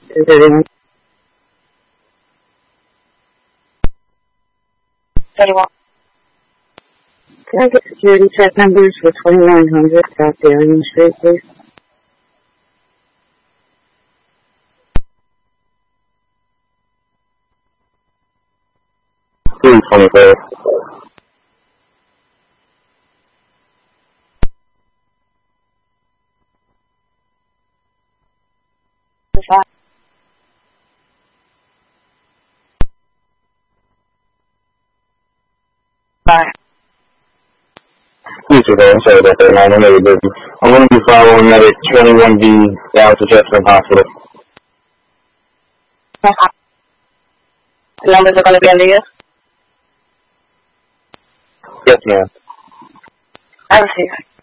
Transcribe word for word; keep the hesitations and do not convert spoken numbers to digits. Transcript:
Is everyone? thirty-one. Can I get security check numbers for twenty-one hundred South Darien Street, please? three twenty-four. Bye. Please, sir, I'm sorry about that, man. I know you're busy. I'm going to be following that at twenty-one B down to Jefferson Hospital. Okay. The numbers are going to be under you? Yes, ma'am. I receive it.